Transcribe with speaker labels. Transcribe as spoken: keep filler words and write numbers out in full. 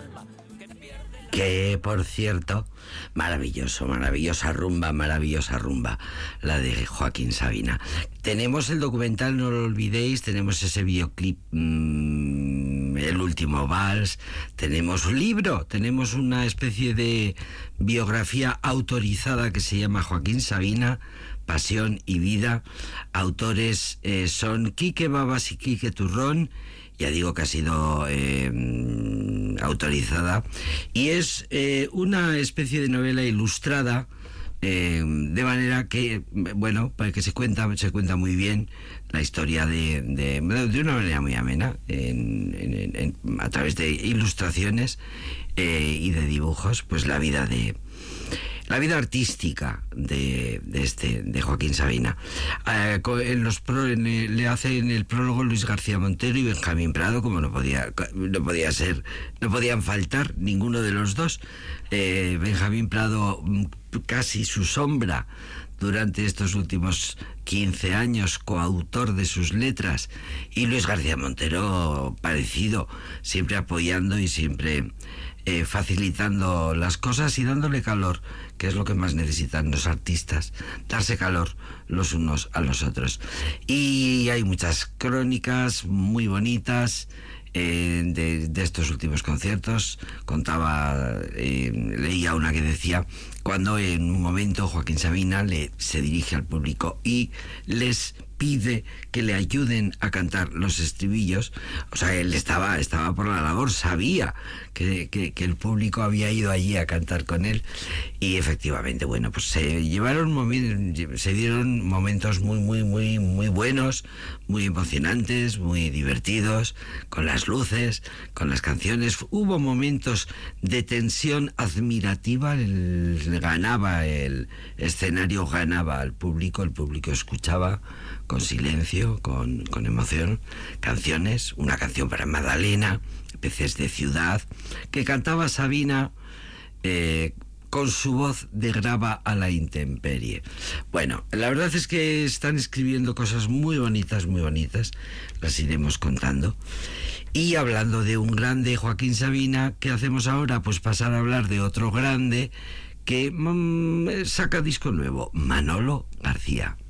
Speaker 1: Que, por cierto, maravilloso, maravillosa rumba, maravillosa rumba, la de Joaquín Sabina. Tenemos el documental, no lo olvidéis, tenemos ese videoclip, mmm, El último vals, tenemos un libro, tenemos una especie de biografía autorizada que se llama Joaquín Sabina, Pasión y Vida. Autores eh, son Quique Babas y Quique Turrón. Ya digo que ha sido eh, autorizada, y es eh, una especie de novela ilustrada, eh, de manera que, bueno, para que se cuenta, se cuenta muy bien la historia de, de, de una manera muy amena, en, en, en, a través de ilustraciones eh, y de dibujos, pues la vida de la vida artística de, de este de Joaquín Sabina. Eh, en los pro, en el, le hace en el prólogo Luis García Montero y Benjamín Prado, como no podía no podía ser, no podían faltar ninguno de los dos. Eh, Benjamín Prado, casi su sombra durante estos últimos quince años, coautor de sus letras, y Luis García Montero parecido, siempre apoyando y siempre eh, facilitando las cosas y dándole calor, que es lo que más necesitan los artistas, darse calor los unos a los otros. Y hay muchas crónicas muy bonitas eh, de, de estos últimos conciertos. Contaba, eh, leía una que decía, cuando en un momento Joaquín Sabina le, se dirige al público y les pide que le ayuden a cantar los estribillos. O sea, él estaba, estaba por la labor, sabía que, que, que el público había ido allí a cantar con él, y efectivamente, bueno, pues se llevaron momentos, se dieron momentos muy, muy, muy, muy buenos, muy emocionantes, muy divertidos, con las luces, con las canciones. Hubo momentos de tensión admirativa, el, ganaba el escenario, ganaba al público, el público escuchaba con silencio, con, con emoción, canciones, una canción para Magdalena, Peces de Ciudad, que cantaba Sabina eh, con su voz de grava a la intemperie. Bueno, la verdad es que están escribiendo cosas muy bonitas, muy bonitas, las iremos contando. Y hablando de un grande, Joaquín Sabina, ¿qué hacemos ahora? Pues pasar a hablar de otro grande que mmm, saca disco nuevo, Manolo García.